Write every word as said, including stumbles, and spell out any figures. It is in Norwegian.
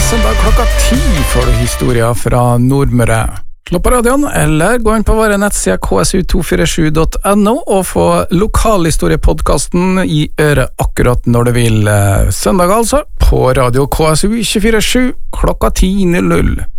søndag klokka ti får du historier fra Nordmøre. Slå på radioen, eller gå inn på våre nettsider k s u to fire sju punktum n o og få lokalhistoriepodcasten i øret akkurat når du vil. Søndag altså, på radio K S U to fire sju klokka ti null null.